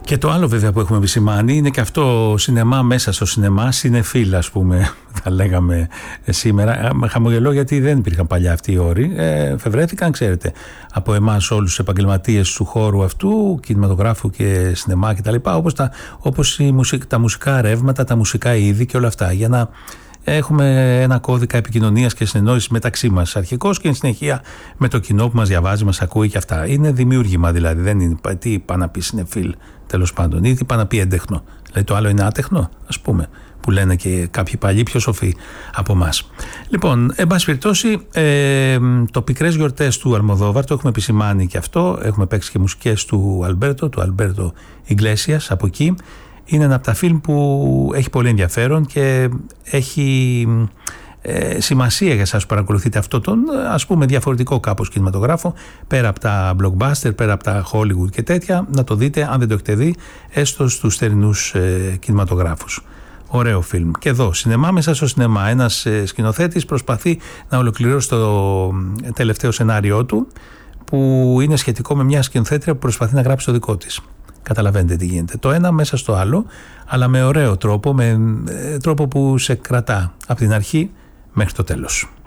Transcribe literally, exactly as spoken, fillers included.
Και το άλλο βέβαια που έχουμε επισημάνει είναι και αυτό σινεμά μέσα στο σινεμά, σινεφίλ ας πούμε, θα λέγαμε σήμερα. Χαμογελώ γιατί δεν υπήρχαν παλιά αυτοί οι όροι. Ε, φευρέθηκαν, ξέρετε, από εμάς όλους τους επαγγελματίες του χώρου αυτού, κινηματογράφου και σινεμά κτλ. Όπως, τα, όπως η μουσικ, τα μουσικά ρεύματα, τα μουσικά είδη και όλα αυτά. Για να έχουμε ένα κώδικα επικοινωνίας και συνεννόησης μεταξύ μας αρχικώς και εν συνεχεία με το κοινό που μας διαβάζει, μας ακούει και αυτά. Είναι δημιούργημα δηλαδή, δεν είναι τι πάει να πει σινεφίλ τέλος πάντων, ή τι πάει να πει έντεχνο. Δηλαδή το άλλο είναι άτεχνο, ας πούμε, που λένε και κάποιοι παλιοί πιο σοφοί από εμάς. Λοιπόν, εν πάση περιπτώσει, ε, το πικρές γιορτές του Αλμοδόβαρ το έχουμε επισημάνει και αυτό. Έχουμε παίξει και μουσικές του Αλμπέρτο, του Αλμπέρτο Ιγκλέσιας από εκεί. Είναι ένα από τα φιλμ που έχει πολύ ενδιαφέρον και έχει ε, σημασία για εσάς που παρακολουθείτε αυτό τον, ας πούμε, διαφορετικό κάπως κινηματογράφο, πέρα από τα blockbuster, πέρα από τα Hollywood και τέτοια. Να το δείτε, αν δεν το έχετε δει, έστω στους θερινούς ε, κινηματογράφους. Ωραίο φιλμ. Και εδώ, σινεμά μέσα στο σινεμά. Ένας ε, σκηνοθέτης προσπαθεί να ολοκληρώσει το τελευταίο σενάριό του, που είναι σχετικό με μια σκηνοθέτρια που προσπαθεί να γράψει το δικό της. Καταλαβαίνετε τι γίνεται. Το ένα μέσα στο άλλο, αλλά με ωραίο τρόπο, με ε, τρόπο που σε κρατά από την αρχή μέχρι το τέλος.